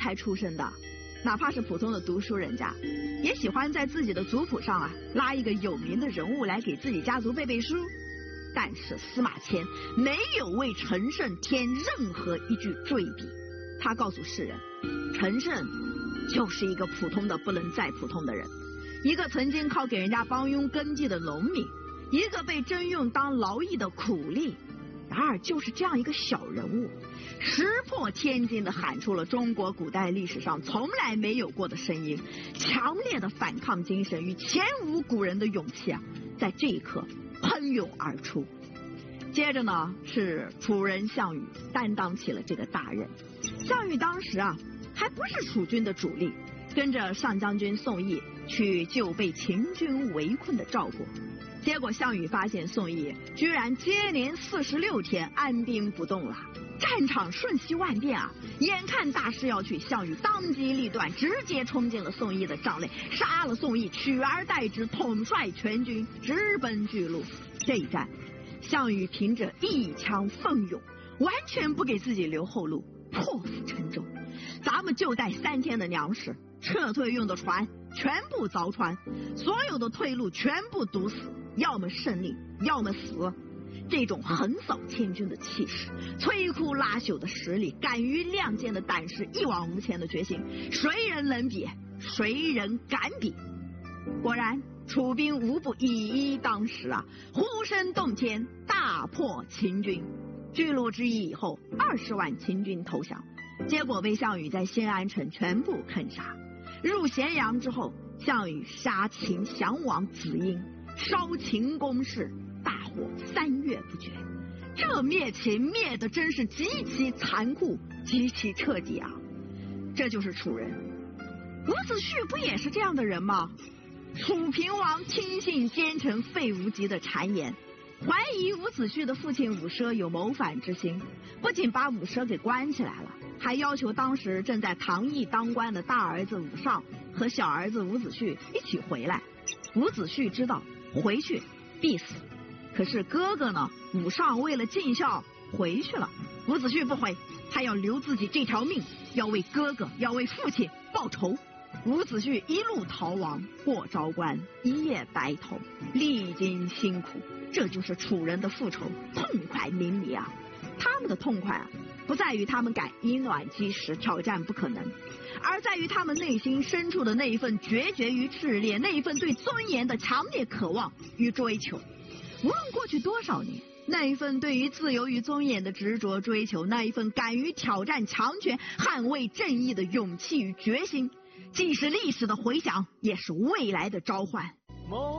才出身的，哪怕是普通的读书人家，也喜欢在自己的族谱上拉一个有名的人物来给自己家族背背书。但是司马迁没有为陈胜添任何一句赘笔，他告诉世人，陈胜就是一个普通的不能再普通的人，一个曾经靠给人家帮佣耕地的农民，一个被征用当劳役的苦力。然而就是这样一个小人物，石破天惊地喊出了中国古代历史上从来没有过的声音，强烈的反抗精神与前无古人的勇气在这一刻喷涌而出。接着呢，是楚人项羽担当起了这个大任。项羽当时还不是楚军的主力，跟着上将军宋义去救被秦军围困的赵国。结果项羽发现宋义居然接连46天安兵不动了，战场瞬息万变眼看大势要去，项羽当机立断，直接冲进了宋义的帐内，杀了宋义，取而代之，统帅全军直奔巨鹿。这一战，项羽凭着一腔奋勇，完全不给自己留后路，破釜沉舟。咱们就带3天的粮食，撤退用的船全部凿穿，所有的退路全部堵死，要么胜利，要么死。这种横扫千军的气势，摧枯拉朽的实力，敢于亮剑的胆识，一往无前的决心，谁人能比？谁人敢比？果然楚兵无不以一当十呼声动天，大破秦军。巨鹿之役以后，20万秦军投降，结果被项羽在新安城全部坑杀。入咸阳之后，项羽杀秦降王子婴，烧秦宫室，大火3月不绝。这灭秦灭的真是极其残酷，极其彻底这就是楚人。伍子胥不也是这样的人吗？楚平王听信奸臣费无极的谗言，怀疑伍子胥的父亲伍奢有谋反之心，不仅把伍奢给关起来了，还要求当时正在唐邑当官的大儿子伍尚和小儿子伍子胥一起回来。伍子胥知道回去必死，可是哥哥呢，伍尚为了尽孝回去了。伍子胥不回，他要留自己这条命，要为哥哥，要为父亲报仇。伍子胥一路逃亡，过昭关，一夜白头，历经辛苦。这就是楚人的复仇，痛快淋漓他们的痛快不在于他们敢以卵击石，挑战不可能，而在于他们内心深处的那一份决绝与炽烈，那一份对尊严的强烈渴望与追求。无论过去多少年，那一份对于自由与尊严的执着追求，那一份敢于挑战强权、捍卫正义的勇气与决心，既是历史的回响，也是未来的召唤。